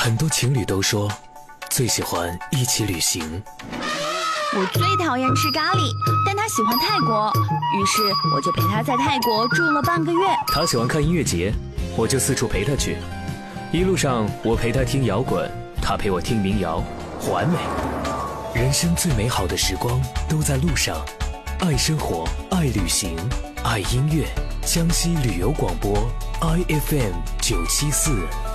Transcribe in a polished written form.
很多情侣都说最喜欢一起旅行。 我最讨厌吃咖喱，但他喜欢泰国，于是我就陪他在泰国住了半个月。 他喜欢看音乐节，我就四处陪他去。一路上我陪他听摇滚，他陪我听民谣，完美。人生最美好的时光都在路上，爱生活，爱旅行，爱音乐。江西旅游广播 IFM 974。